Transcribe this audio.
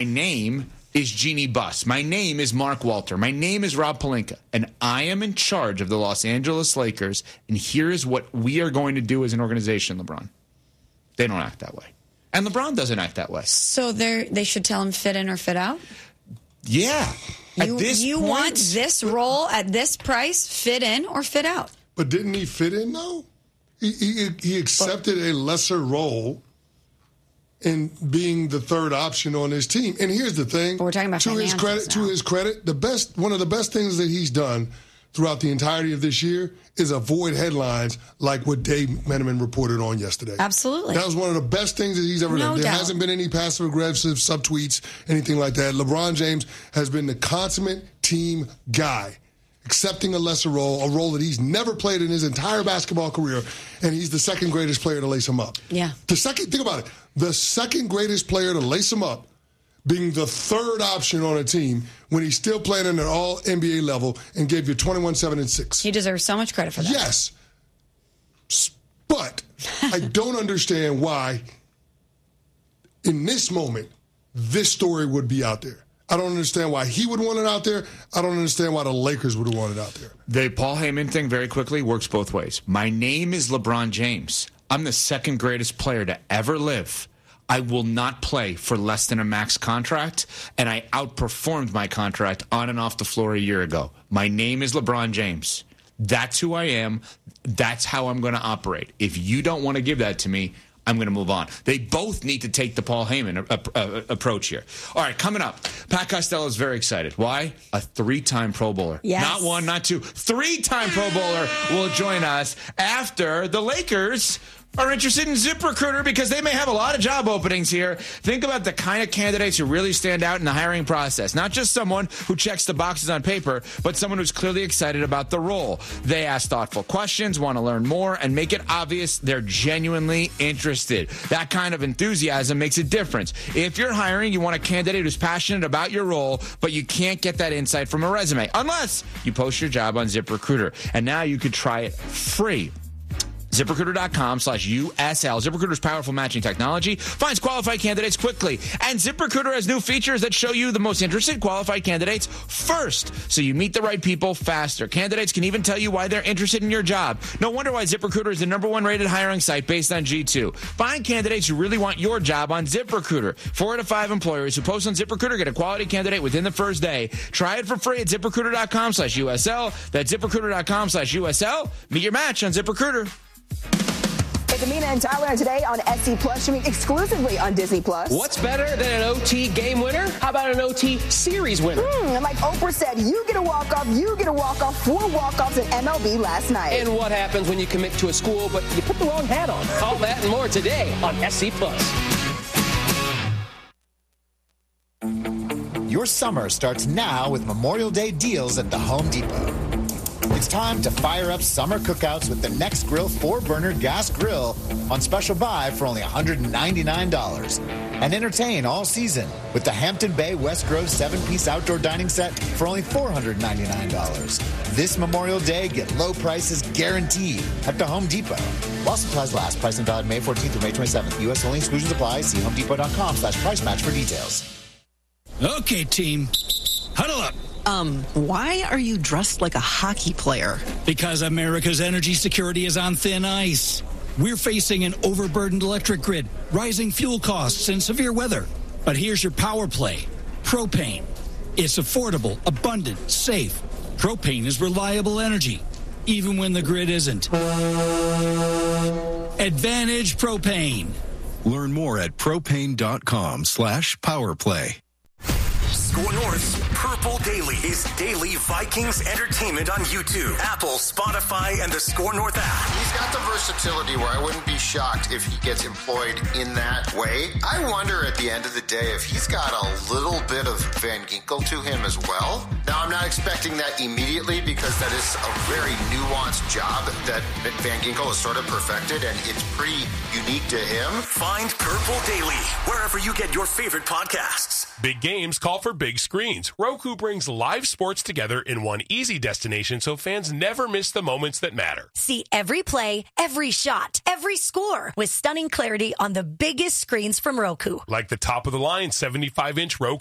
name is Jeannie Buss. My name is Mark Walter. My name is Rob Pelinka. And I am in charge of the Los Angeles Lakers. And here is what we are going to do as an organization, LeBron. They don't act that way. And LeBron doesn't act that way. So they should tell him fit in or fit out? Yeah. You want this role at this price, fit in or fit out? But didn't he fit in, though? He accepted a lesser role in being the third option on his team. And here's the thing. But we're talking about to his credit, one of the best things that he's done throughout the entirety of this year is avoid headlines like what Dave Meneman reported on yesterday. Absolutely. That was one of the best things that he's ever done. There hasn't been any passive-aggressive subtweets, anything like that. LeBron James has been the consummate team guy, accepting a lesser role, a role that he's never played in his entire basketball career, and he's the second greatest player to lace him up. Yeah. Think about it. The second greatest player to lace him up, being the third option on a team when he's still playing at an all-NBA level and gave you 21, 7, and 6. He deserves so much credit for that. Yes. But I don't understand why, in this moment, this story would be out there. I don't understand why he would want it out there. I don't understand why the Lakers would want it out there. The Paul Heyman thing, very quickly, works both ways. My name is LeBron James. I'm the second greatest player to ever live. I will not play for less than a max contract, and I outperformed my contract on and off the floor a year ago. My name is LeBron James. That's who I am. That's how I'm going to operate. If you don't want to give that to me, I'm going to move on. They both need to take the Paul Heyman approach here. All right, coming up, Pat Costello is very excited. Why? A 3-time Pro Bowler. Yes. Not 1, not 2. 3-time Pro Bowler will join us after the Lakers are interested in ZipRecruiter because they may have a lot of job openings here. Think about the kind of candidates who really stand out in the hiring process. Not just someone who checks the boxes on paper, but someone who's clearly excited about the role. They ask thoughtful questions, want to learn more, and make it obvious they're genuinely interested. That kind of enthusiasm makes a difference. If you're hiring, you want a candidate who's passionate about your role, but you can't get that insight from a resume unless you post your job on ZipRecruiter. And now you could try it free. ZipRecruiter.com/USL. ZipRecruiter's powerful matching technology finds qualified candidates quickly. And ZipRecruiter has new features that show you the most interested qualified candidates first, so you meet the right people faster. Candidates can even tell you why they're interested in your job. No wonder why ZipRecruiter is the #1 rated hiring site based on G2. Find candidates who really want your job on ZipRecruiter. 4 out of 5 employers who post on ZipRecruiter get a quality candidate within the first day. Try it for free at ZipRecruiter.com/USL. That's ZipRecruiter.com/USL. Meet your match on ZipRecruiter. It's Amina and Tyler today on SC Plus, streaming exclusively on Disney Plus. What's better than an OT game winner? How about an OT series winner? And like Oprah said, you get a walk-off, 4 walk-offs in MLB last night. And what happens when you commit to a school, but you put the wrong hat on? All that and more today on SC Plus. Your summer starts now with Memorial Day deals at the Home Depot. It's time to fire up summer cookouts with the Next Grill 4-burner gas grill on special buy for only $199. And entertain all season with the Hampton Bay West Grove 7-piece outdoor dining set for only $499. This Memorial Day, get low prices guaranteed at the Home Depot. While supplies last. Pricing valid May 14th through May 27th. U.S. only. Exclusions apply. See homedepot.com/price match for details. Okay, team. Huddle up. Why are you dressed like a hockey player? Because America's energy security is on thin ice. We're facing an overburdened electric grid, rising fuel costs, and severe weather. But here's your power play. Propane. It's affordable, abundant, safe. Propane is reliable energy, even when the grid isn't. Advantage Propane. Learn more at propane.com/powerplay. Score North's Purple Daily is daily Vikings entertainment on YouTube, Apple, Spotify, and the Score North app. He's got the versatility where I wouldn't be shocked if he gets employed in that way. I wonder at the end of the day if he's got a little bit of Van Ginkel to him as well. Now, I'm not expecting that immediately because that is a very nuanced job that Van Ginkel has sort of perfected, and it's pretty unique to him. Find Purple Daily wherever you get your favorite podcasts. Big games call for big screens. Roku brings live sports together in one easy destination so fans never miss the moments that matter. See every play, every shot, every score with stunning clarity on the biggest screens from Roku. Like the top-of-the-line 75-inch Roku